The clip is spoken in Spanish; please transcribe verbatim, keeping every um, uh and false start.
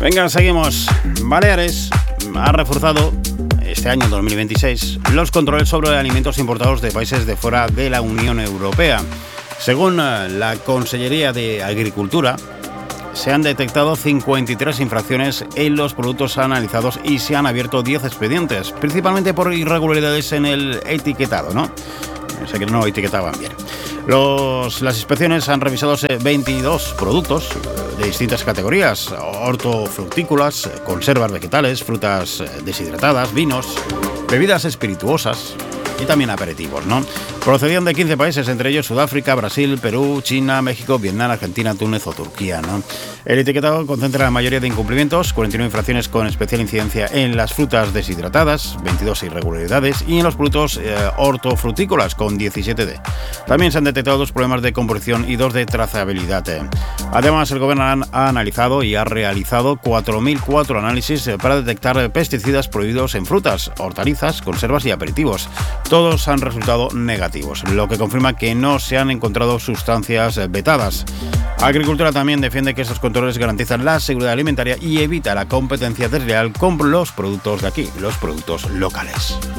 Venga, seguimos. Baleares ha reforzado este año dos mil veintiséis los controles sobre alimentos importados de países de fuera de la Unión Europea. Según la Consellería de Agricultura, se han detectado cincuenta y tres infracciones en los productos analizados y se han abierto diez expedientes, principalmente por irregularidades en el etiquetado, ¿no? Sé que no etiquetaban bien. Los, las inspecciones han revisado veintidós productos de distintas categorías: hortofrutícolas, conservas vegetales, frutas deshidratadas, vinos, bebidas espirituosas y también aperitivos, ¿no? Procedían de quince países, entre ellos Sudáfrica, Brasil, Perú, China, México, Vietnam, Argentina, Túnez o Turquía, ¿no? El etiquetado concentra la mayoría de incumplimientos, cuarenta y nueve infracciones con especial incidencia en las frutas deshidratadas, veintidós irregularidades, y en los productos eh, hortofrutícolas, con diecisiete de. También se han detectado dos problemas de composición y dos de trazabilidad. Eh. Además, el gobierno ha, ha analizado y ha realizado cuatro mil cuatro análisis eh, para detectar pesticidas prohibidos en frutas, hortalizas, conservas y aperitivos. Todos han resultado negativos, lo que confirma que no se han encontrado sustancias vetadas. Agricultura también defiende que estos controles garantizan la seguridad alimentaria y evita la competencia desleal con los productos de aquí, los productos locales.